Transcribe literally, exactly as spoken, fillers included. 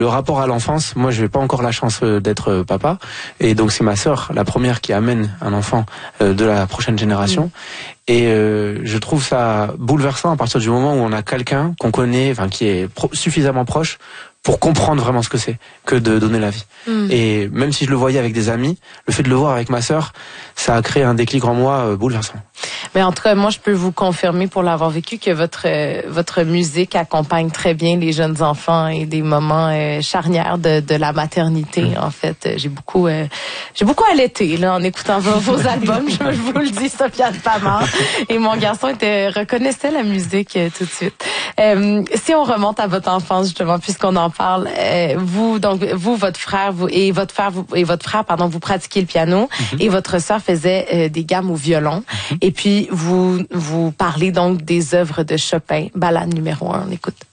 Le rapport à l'enfance, moi je n'ai pas encore la chance d'être papa, et donc c'est ma sœur, la première, qui amène un enfant de la prochaine génération. Mmh. Et euh, je trouve ça bouleversant à partir du moment où on a quelqu'un qu'on connaît, enfin qui est pro- suffisamment proche pour comprendre vraiment ce que c'est que de donner la vie. Mmh. Et même si je le voyais avec des amis, le fait de le voir avec ma sœur, ça a créé un déclic en moi euh, bouleversant. Mais en tout cas, moi, je peux vous confirmer, pour l'avoir vécu, que votre euh, votre musique accompagne très bien les jeunes enfants et des moments euh, charnières de, de la maternité. Mmh. En fait, j'ai beaucoup euh, j'ai beaucoup allaité là en écoutant vos, vos albums. Je, je vous le dis, Sophia de Pamar. Et mon garçon était reconnaissait la musique euh, tout de suite. Euh, si on remonte à votre enfance justement, puisqu'on en parle, euh, vous donc vous votre frère vous et votre frère vous et votre frère pardon vous pratiquiez le piano mmh. et votre sœur faisait euh, des gammes au violon. Mmh. Et puis vous vous parlez donc des œuvres de Chopin, Ballade numéro un. On écoute.